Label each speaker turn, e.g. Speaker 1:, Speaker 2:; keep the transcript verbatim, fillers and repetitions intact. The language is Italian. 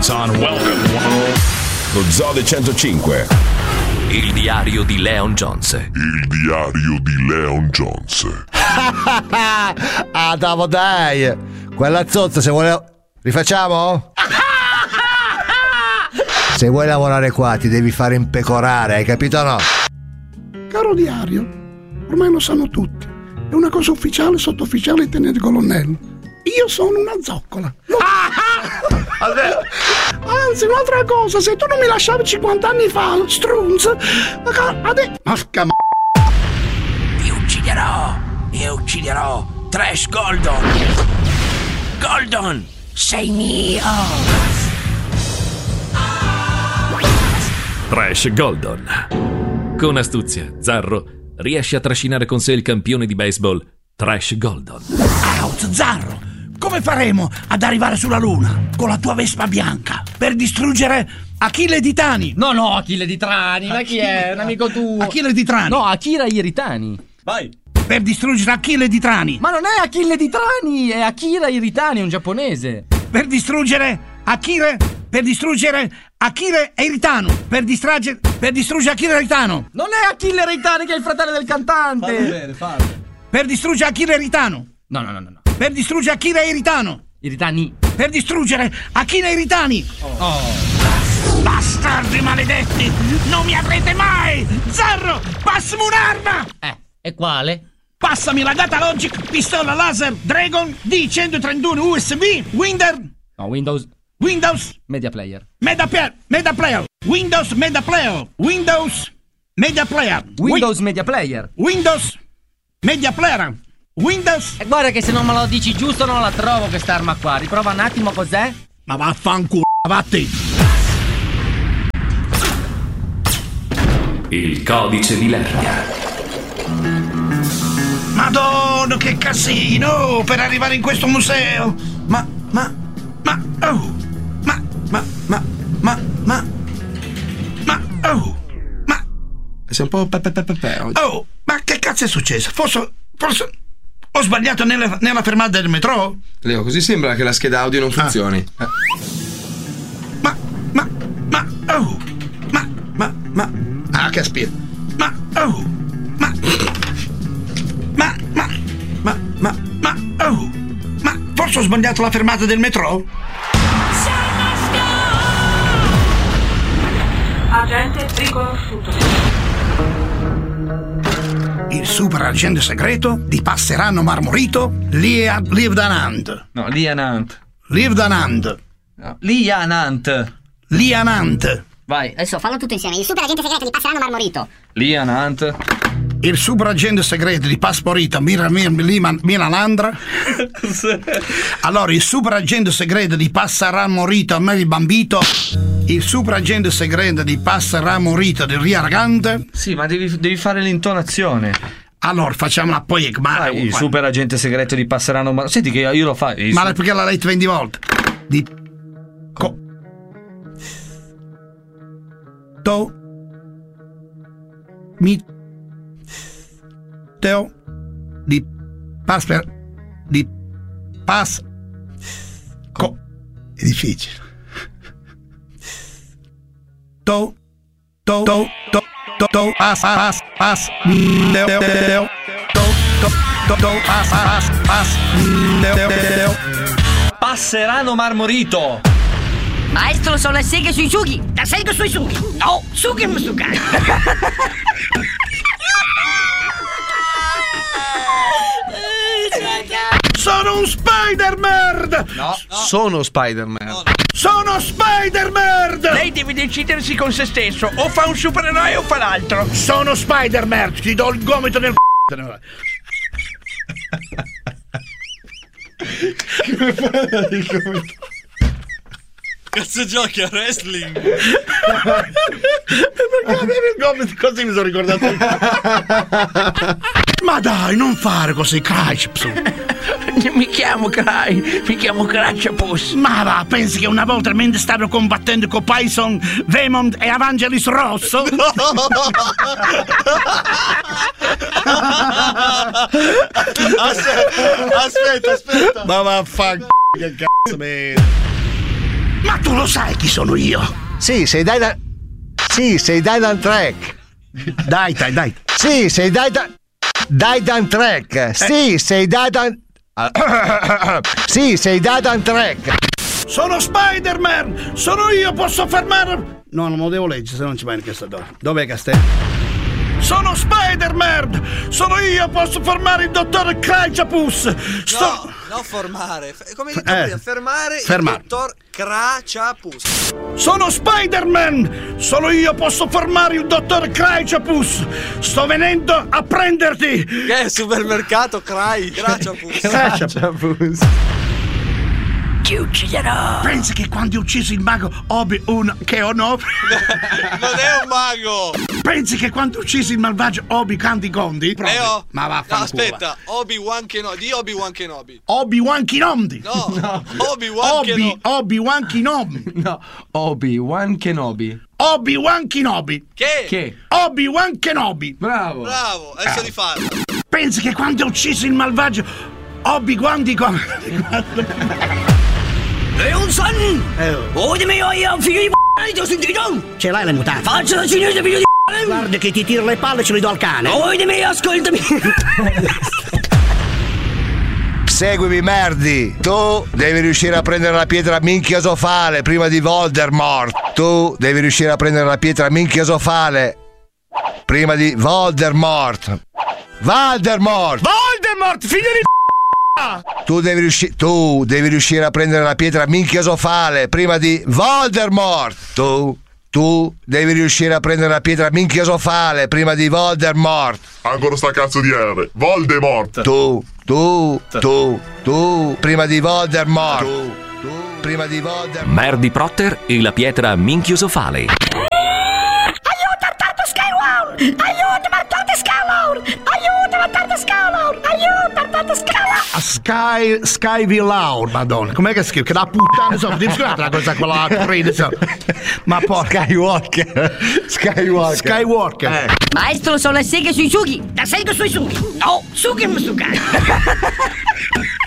Speaker 1: Son, welcome.
Speaker 2: Lo Zoo del centocinque.
Speaker 3: Il diario di Leon Jones.
Speaker 4: Il diario di Leon Jones.
Speaker 5: Ah, Davo, dai! Quella zozza, se vuole... Rifacciamo? Se vuoi lavorare qua ti devi fare impecorare, hai capito o no?
Speaker 6: Caro diario, ormai lo sanno tutti. È una cosa ufficiale, sottufficiale e tenente colonnello. Io sono una zoccola. Lo... Anzi, un'altra cosa, se tu non mi lasciavi cinquanta anni fa, strunz, adesso... Porca m***a.
Speaker 7: Ti ucciderò, ti ucciderò, Trash Goldon. Goldon, sei mio.
Speaker 3: Trash Goldon. Con astuzia, Zarro riesce a trascinare con sé il campione di baseball, Trash Goldon.
Speaker 7: Out, Zarro! Come faremo ad arrivare sulla Luna con la tua Vespa bianca per distruggere Achille di Trani?
Speaker 8: No, no, Achille di Trani, ma chi è? Un amico tuo.
Speaker 7: Achille di Trani.
Speaker 8: No, Akira Iritani.
Speaker 7: Vai. Per distruggere Achille di Trani.
Speaker 8: Ma non è Achille di Trani, è Akira Iritani, un giapponese.
Speaker 7: Per distruggere Akira, per distruggere Akira Iritano. Per distruggere per distruggere Akira Iritano.
Speaker 8: Non è Achille Iritani che è il fratello del cantante.
Speaker 7: Fallo bene, fallo. Per distruggere Akira Iritano.
Speaker 8: No, no, no, no, no.
Speaker 7: Per distruggere Akira Iritano.
Speaker 8: Iritani.
Speaker 7: Per distruggere Akira Iritani.
Speaker 8: Oh. oh.
Speaker 7: Bastardi maledetti! Non mi avrete mai! Zarro, passami un'arma!
Speaker 8: Eh, e quale?
Speaker 7: Passami la Data Logic, pistola laser, Dragon, D centotrentuno U S B, Winder...
Speaker 8: No, Windows...
Speaker 7: Windows...
Speaker 8: Media Player.
Speaker 7: Media Player, Media Player, Windows Media Player, Windows... Media Player.
Speaker 8: Windows Wi- Media Player.
Speaker 7: Windows Media Player. Windows...
Speaker 8: E guarda che se non me lo dici giusto non la trovo quest'arma qua. Riprova un attimo cos'è.
Speaker 7: Ma vaffanculo, vatti.
Speaker 3: Il codice di Lernia.
Speaker 7: Madonna, che casino per arrivare in questo museo. Ma, ma, ma, oh. Ma, ma, ma, ma, ma, ma, oh. Ma...
Speaker 9: Sei un po' pepe pepe pepe.
Speaker 7: Oh, ma che cazzo è successo? Forse... Forse... Ho sbagliato nella, nella fermata del metro?
Speaker 9: Leo, così sembra che la scheda audio non funzioni.
Speaker 7: Ah. Ma, ma, ma, oh, ma, ma, ma, ah, che aspira. Ma, oh, ma, ma, ma, ma, ma, ma, oh, ma, forse ho sbagliato la fermata del metro?
Speaker 10: Agente riconosciuto.
Speaker 7: Il super agente segreto di Passerano Marmorito, Lieutenant.
Speaker 9: No, Lieutenant.
Speaker 7: Lieutenant.
Speaker 9: No, Lieutenant.
Speaker 7: Lieutenant.
Speaker 9: Vai.
Speaker 11: Adesso fallo tutto insieme. Il super agente segreto di Passerano Marmorito.
Speaker 9: Lieutenant.
Speaker 7: Il super agente segreto di Passporita Milanandra. Allora, il super agente segreto di Passaramorito Mary Bambito. Il super agente segreto di Passaramorito di Ria Ragante.
Speaker 9: Sì, ma devi, devi fare l'intonazione.
Speaker 7: Allora, facciamola poi. Ma
Speaker 9: il qua. Super agente segreto di Passerano Marmorito. Senti che io lo faccio.
Speaker 7: Ma su- perché l'ha letto venti volte? Di. Co- To. Mi. Teo di Pasper di Pas Co è difficile. To to to to to to pas pas pas Teo Teo to to to to pas pas pas Teo Teo
Speaker 9: Passerano Marmorito.
Speaker 11: Maestro, sono le seghe sui sughi.
Speaker 10: La seghe sui sughi. No, sughi e sughi.
Speaker 7: Sono un Spider-Man!
Speaker 9: No, no. Sono Spider-Man. No.
Speaker 7: Sono Spider-Man!
Speaker 10: Lei deve decidersi con se stesso. O fa un supereroe o fa l'altro.
Speaker 7: Sono Spider-Man! Ti do il gomito nel c***o!
Speaker 9: Come fai il gomito?
Speaker 12: Cazzo giochi a wrestling?
Speaker 7: Perché avevi il gomito così mi sono ricordato. Ma dai, non fare così, Crashpsu.
Speaker 10: Mi chiamo Cry, mi chiamo Crashapus.
Speaker 7: Ma va, pensi che una volta mentre stavo combattendo con Python, Venom e Evangelis Rosso? No.
Speaker 12: aspetta, aspetta, aspetta.
Speaker 7: Ma vaffanculo, che cazzo me.
Speaker 6: Ma tu lo sai chi sono io?
Speaker 5: Sì, sei Dylan. Sì, sei Dylan Trek.
Speaker 6: Dai, dai, dai.
Speaker 5: Sì, sei Dylan. Dylan Trek. Sì, sei Dylan. Sì, sei Dylan Trek.
Speaker 6: Sono Spider-Man! Sono io, posso fermare. No, non lo devo leggere, se non ci vai in questa donna. Dov'è Castello? Sono Spider-Man! Sono io, posso fermare il dottor Craciapus! Sto...
Speaker 12: No, non formare. Come hai detto
Speaker 6: Eh,
Speaker 12: prima, fermare,
Speaker 6: fermare.
Speaker 12: il dottor Craciapus.
Speaker 6: Sono Spider-Man! Sono io, posso fermare il dottor Craciapus! Sto venendo a prenderti!
Speaker 12: Che è supermercato Crai, Craciapus.
Speaker 6: Craciapus!
Speaker 11: Ti ucciderò!
Speaker 6: Pensi che quando hai ucciso il mago Obi-Wan che ho no?
Speaker 12: Non è un mago!
Speaker 6: Pensi che quando hai ucciso il malvagio Obi-Wan di Gondi?
Speaker 12: Eh, oh.
Speaker 6: Ma va,
Speaker 12: No, aspetta, Obi-Wan Kenobi. Di Obi-Wan Kenobi.
Speaker 6: Obi-Wan Kenobi!
Speaker 12: No, no. Obi-Wan
Speaker 6: Obi,
Speaker 12: Kenobi.
Speaker 6: Obi-Wan Kenobi!
Speaker 9: No, Obi-Wan Kenobi.
Speaker 6: Obi-Wan Kenobi!
Speaker 12: Che?
Speaker 9: Che?
Speaker 6: Obi-Wan Kenobi!
Speaker 9: Bravo.
Speaker 12: Bravo, adesso
Speaker 6: Eh.
Speaker 12: rifarlo.
Speaker 6: Pensi che quando hai ucciso il malvagio Obi-Wan di Gondi...
Speaker 11: Leonson! Odimi io, figlio di c***o, ti ho sentito? Ce l'hai le mutande? Faccio la cinese, figlio di c***o! Guarda che ti tiro le palle e ce le do al cane. Odimi, ascoltami!
Speaker 5: Seguimi, merdi. Tu devi riuscire a prendere la pietra minchiosofale prima di Voldemort. Tu devi riuscire a prendere la pietra minchiosofale prima di Voldemort. Voldemort!
Speaker 6: Voldemort, figlio di
Speaker 5: Tu devi riuscire Tu devi riuscire a prendere la pietra minchiosofale prima di Voldemort. Tu Tu devi riuscire a prendere la pietra minchiosofale prima di Voldemort.
Speaker 4: Ancora sta cazzo di R. Voldemort.
Speaker 5: Tu Tu Tu Tu prima di Voldemort. Tu Tu prima di Voldemort.
Speaker 1: Merdy Protter e la pietra minchiosofale.
Speaker 11: Aiuto, Tartar Skyward! Aiuto, Tartar Skyward! Aiuto, Tartar Skyward! Aiuto, Tartar Skyward!
Speaker 6: Sky Skyville Loud, madonna, com'è che scrive? Che da puttana, insomma, devi scrivere la cosa quella crede, insomma. Ma porca
Speaker 5: Skywalker. Skywalker.
Speaker 6: Skywalker.
Speaker 5: Eh.
Speaker 11: Maestro, sono le seghe sui sughi! La sega sui sughi! No, sughi non sughi!